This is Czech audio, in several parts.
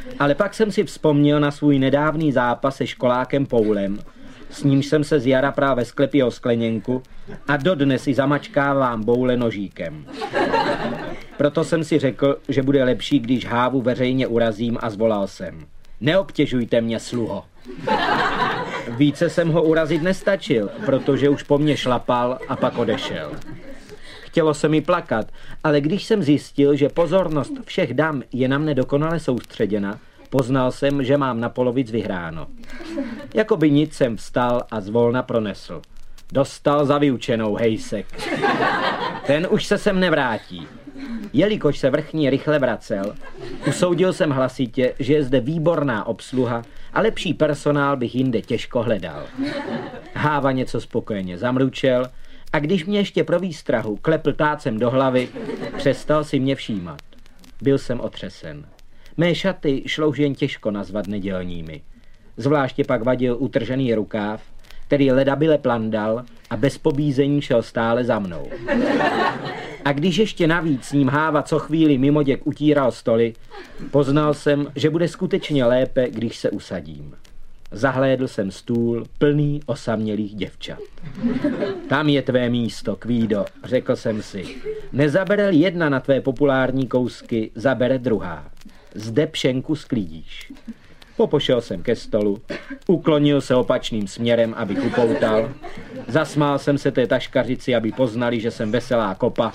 Ale pak jsem si vzpomněl na svůj nedávný zápas se školákem Poulem, s nímž jsem se z jara právě sklepil o skleněnku a dodnes i zamačkávám boule nožíkem. Proto jsem si řekl, že bude lepší, když Hávu veřejně urazím a zvolal jsem: neobtěžujte mě, sluho. Více jsem ho urazit nestačil, protože už po mně šlapal a pak odešel. Chtělo se mi plakat, ale když jsem zjistil, že pozornost všech dam je na mne dokonale soustředěna, poznal jsem, že mám na polovic vyhráno. Jakoby nic jsem vstal a zvolna pronesl: dostal za vyučenou, hejsek. Ten už se sem nevrátí. Jelikož se vrchní rychle vracel, usoudil jsem hlasitě, že je zde výborná obsluha a lepší personál bych jinde těžko hledal. Háva něco spokojeně zamručel a když mě ještě pro výstrahu klepl tácem do hlavy, přestal si mě všímat. Byl jsem otřesen. Mé šaty šlo už jen těžko nazvat nedělními. Zvláště pak vadil utržený rukáv, který ledabyle plandal a bez pobízení šel stále za mnou. A když ještě navíc s ním Háva co chvíli mimoděk utíral stoly, poznal jsem, že bude skutečně lépe, když se usadím. Zahlédl jsem stůl plný osamělých děvčat. Tam je tvé místo, Kvído, řekl jsem si. Nezabere jedna na tvé populární kousky, zabere druhá. Zde pšenku sklidíš. Popošel jsem ke stolu, uklonil se opačným směrem, abych upoutal. Zasmál jsem se té taškařici, aby poznali, že jsem veselá kopa.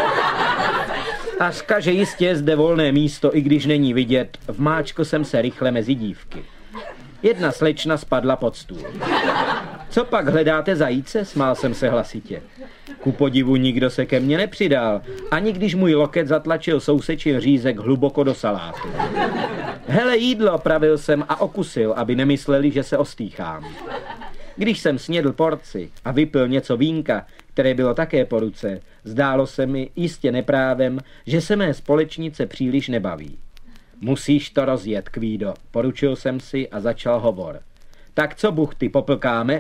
A že jistě je zde volné místo, i když není vidět, vmáčkl jsem se rychle mezi dívky. Jedna slečna spadla pod stůl. Co pak hledáte zajíce? Smál jsem se hlasitě. Ku podivu nikdo se ke mně nepřidal, ani když můj loket zatlačil sousečin řízek hluboko do salátu. Hele jídlo, pravil jsem a okusil, aby nemysleli, že se ostýchám. Když jsem snědl porci a vypil něco vínka, které bylo také po ruce, zdálo se mi jistě neprávem, že se mé společnice příliš nebaví. Musíš to rozjet, Kvído, poručil jsem si a začal hovor. Tak co, buchty, poplkáme?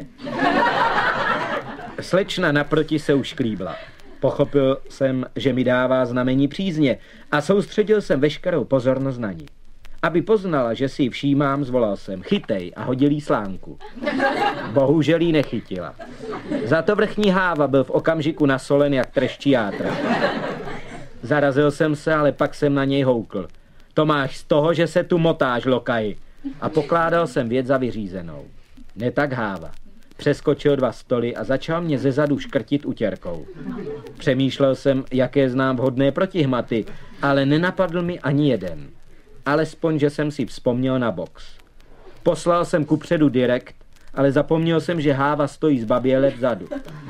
Slečna naproti se už klíbla. Pochopil jsem, že mi dává znamení přízně a soustředil jsem veškerou pozornost na ní. Aby poznala, že si ji všímám, zvolal jsem: chytej, a hodil jí slánku. Bohužel jí nechytila. Za to vrchní Háva byl v okamžiku nasolen jak treští játra. Zarazil jsem se, ale pak jsem na něj houkl. To máš z toho, že se tu motáš, lokaji. A pokládal jsem věc za vyřízenou. Ne tak Háva. Přeskočil 2 stoly a začal mě zezadu škrtit utěrkou. Přemýšlel jsem, jaké znám vhodné protihmaty, ale nenapadl mi ani jeden. Alespoň, že jsem si vzpomněl na box. Poslal jsem kupředu direkt, ale zapomněl jsem, že Háva stojí zbaběle vzadu.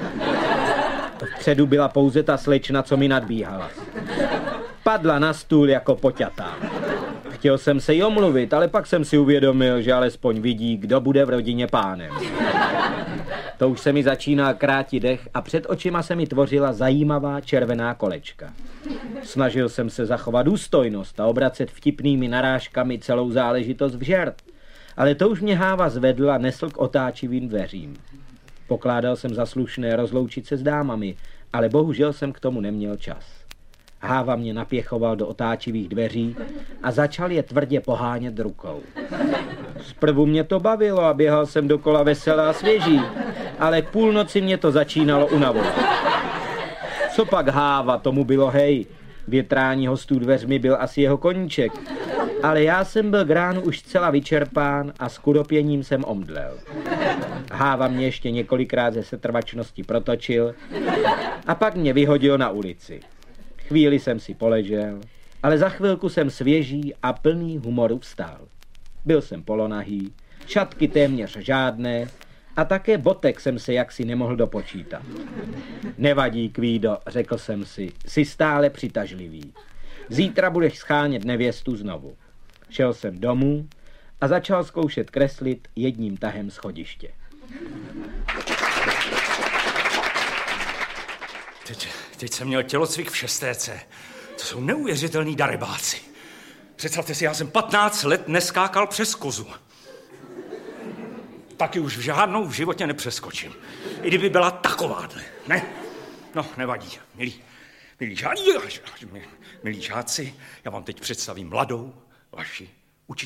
Vpředu byla pouze ta slečna, co mi nadbíhala. Padla na stůl jako poťatá. Chtěl jsem se jí omluvit, ale pak jsem si uvědomil, že alespoň vidí, kdo bude v rodině pánem. To už se mi začínal krátit dech a před očima se mi tvořila zajímavá červená kolečka. Snažil jsem se zachovat důstojnost a obracet vtipnými narážkami celou záležitost v žert, ale to už mě Háva zvedl a nesl k otáčivým dveřím. Pokládal jsem za slušné rozloučit se s dámami, ale bohužel jsem k tomu neměl čas. Háva mě napěchoval do otáčivých dveří a začal je tvrdě pohánět rukou. Zprvu mě to bavilo a běhal jsem dokola veselá a svěží, ale k půlnoci mě to začínalo unavovat. Co pak Háva, tomu bylo hej. Větrání hostů dveřmi byl asi jeho koníček, ale já jsem byl k ránu už zcela vyčerpán a s kudopěním jsem omdlel. Háva mě ještě několikrát ze setrvačnosti protočil a pak mě vyhodil na ulici. Chvíli jsem si poležel, ale za chvilku jsem svěží a plný humoru vstal. Byl jsem polonahý, šatky téměř žádné a také botek jsem se jaksi nemohl dopočítat. Nevadí, Kvído, řekl jsem si, jsi stále přitažlivý. Zítra budeš schánět nevěstu znovu. Šel jsem domů a začal zkoušet kreslit jedním tahem schodiště. Teď jsem měl tělocvik v 6. To jsou neuvěřitelný darebáci. Představte si, já jsem 15 let neskákal přes kozu. Taky už žádnou v životě nepřeskočím. I kdyby byla takováhle, ne? No, nevadí, milí žáci, já vám teď představím mladou vaši